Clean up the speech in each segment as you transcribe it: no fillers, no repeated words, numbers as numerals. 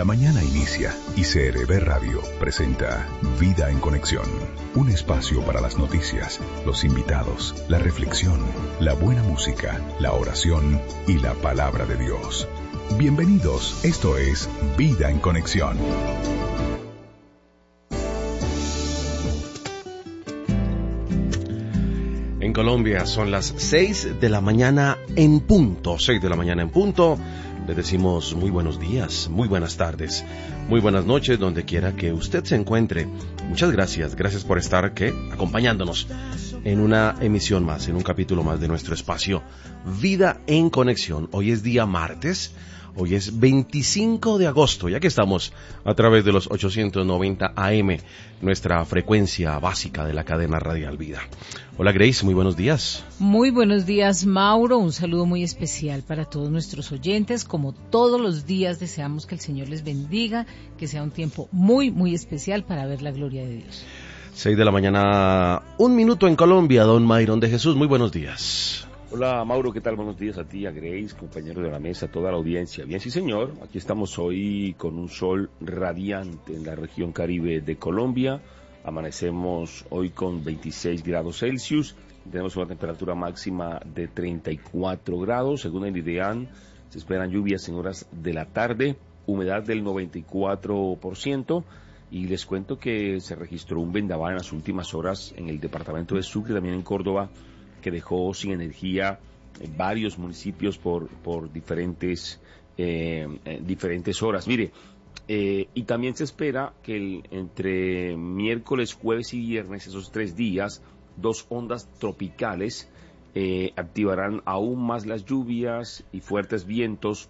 La mañana inicia y CRB Radio presenta Vida en Conexión, un espacio para las noticias, los invitados, la reflexión, la buena música, la oración y la palabra de Dios. Bienvenidos, esto es Vida en Conexión. En Colombia son las 6 de la mañana en punto, 6 de la mañana en punto. Les decimos muy buenos días, muy buenas tardes, muy buenas noches, donde quiera que usted se encuentre. Muchas gracias por estar acompañándonos en una emisión más, en un capítulo más de nuestro espacio Vida en Conexión. Hoy es día martes. Hoy es 25 de agosto, ya que estamos a través de los 890 AM, nuestra frecuencia básica de la cadena radial Vida. Hola Grace, muy buenos días. Muy buenos días, Mauro. Un saludo muy especial para todos nuestros oyentes. Como todos los días, deseamos que el Señor les bendiga, que sea un tiempo muy, muy especial para ver la gloria de Dios. 6 de la mañana, 1 minuto en Colombia, don Mayron de Jesús, muy buenos días. Hola Mauro, ¿qué tal? Buenos días a ti, a Grace, compañero de la mesa, a toda la audiencia. Bien, sí señor, aquí estamos hoy con un sol radiante en la región Caribe de Colombia. Amanecemos hoy con 26 grados Celsius, tenemos una temperatura máxima de 34 grados. Según el IDEAN, se esperan lluvias en horas de la tarde, humedad del 94%. Y les cuento que se registró un vendaval en las últimas horas en el departamento de Sucre, también en Córdoba, que dejó sin energía varios municipios por diferentes horas. Mire, y también se espera que entre miércoles, jueves y viernes, esos 3 días, 2 ondas tropicales activarán aún más las lluvias y fuertes vientos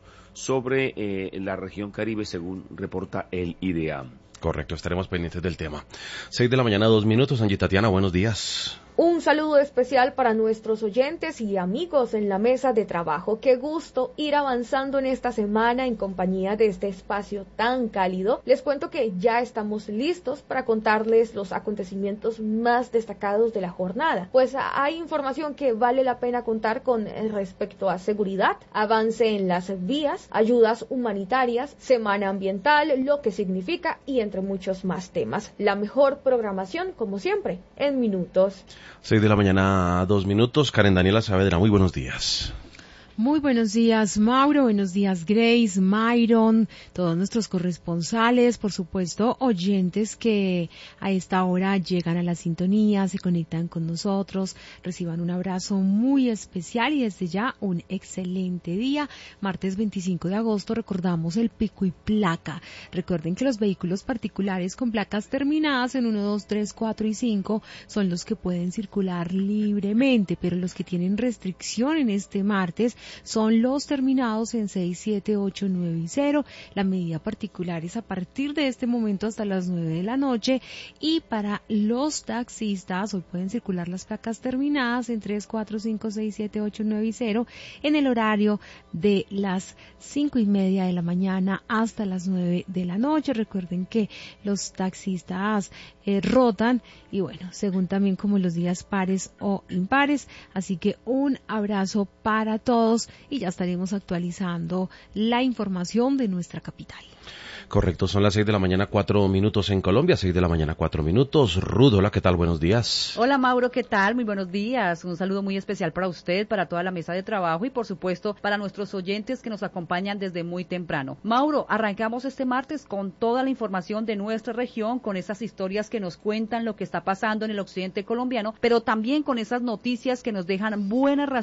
sobre la región Caribe, según reporta el IDEAM. Correcto, estaremos pendientes del tema. 6 de la mañana, 2 minutos. Angie Tatiana, buenos días. Un saludo especial para nuestros oyentes y amigos en la mesa de trabajo. Qué gusto ir avanzando en esta semana en compañía de este espacio tan cálido. Les cuento que ya estamos listos para contarles los acontecimientos más destacados de la jornada. Pues hay información que vale la pena contar con respecto a seguridad, avance en las vías, ayudas humanitarias, semana ambiental, lo que significa y entre muchos más temas. La mejor programación, como siempre, en minutos. 6 de la mañana, 2 minutos. Karen Daniela Saavedra, muy buenos días. Muy buenos días, Mauro, buenos días, Grace, Mayron, todos nuestros corresponsales, por supuesto, oyentes que a esta hora llegan a la sintonía, se conectan con nosotros, reciban un abrazo muy especial y desde ya un excelente día. Martes 25 de agosto recordamos el pico y placa. Recuerden que los vehículos particulares con placas terminadas en 1, 2, 3, 4 y 5 son los que pueden circular libremente, pero los que tienen restricción en este martes son los terminados en 6, 7, 8, 9 y 0. La medida particular es a partir de este momento hasta las 9 de la noche. Y para los taxistas, hoy pueden circular las placas terminadas en 3, 4, 5, 6, 7, 8, 9 y 0 en el horario de las 5:30 de la mañana hasta las 9 de la noche. Recuerden que los taxistas rotan y bueno, según también como los días pares o impares. Así que un abrazo para todos y ya estaremos actualizando la información de nuestra capital. Correcto, son las 6 de la mañana, 4 minutos en Colombia, 6 de la mañana, 4 minutos. Ruth, hola, ¿qué tal? Buenos días. Hola, Mauro, ¿qué tal? Muy buenos días. Un saludo muy especial para usted, para toda la mesa de trabajo y, por supuesto, para nuestros oyentes que nos acompañan desde muy temprano. Mauro, arrancamos este martes con toda la información de nuestra región, con esas historias que nos cuentan lo que está pasando en el occidente colombiano, pero también con esas noticias que nos dejan buenas razones